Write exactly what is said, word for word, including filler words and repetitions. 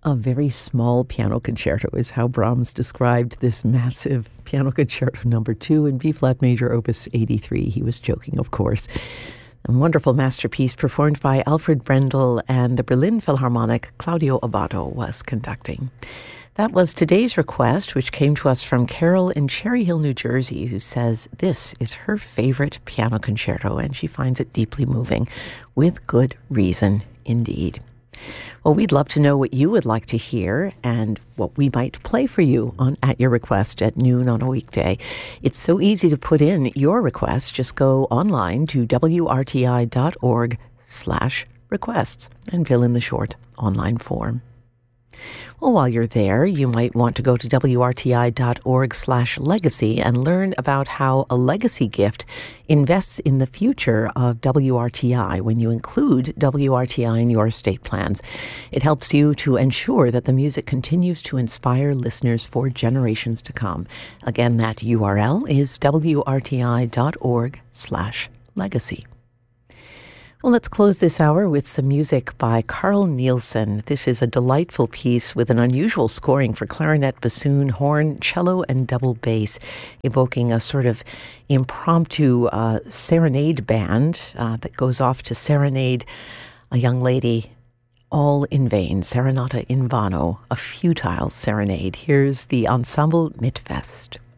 A very small piano concerto is how Brahms described this massive piano concerto number two in B-flat major opus eighty-three. He was joking, of course. A wonderful masterpiece performed by Alfred Brendel, and the Berlin Philharmonic Claudio Abbado was conducting. That was today's request, which came to us from Carol in Cherry Hill, New Jersey, who says this is her favorite piano concerto, and she finds it deeply moving, with good reason indeed. Well, we'd love to know what you would like to hear and what we might play for you on At Your Request at noon on a weekday. It's so easy to put in your request. Just go online to wrti.org slash requests and fill in the short online form. Well, while you're there, you might want to go to wrti.org slash legacy and learn about how a legacy gift invests in the future of W R T I when you include W R T I in your estate plans. It helps you to ensure that the music continues to inspire listeners for generations to come. Again, that U R L is wrti.org slash legacy. Well, let's close this hour with some music by Carl Nielsen. This is a delightful piece with an unusual scoring for clarinet, bassoon, horn, cello, and double bass, evoking a sort of impromptu uh, serenade band uh, that goes off to serenade a young lady, all in vain, serenata in vano, a futile serenade. Here's the Ensemble Mitfest.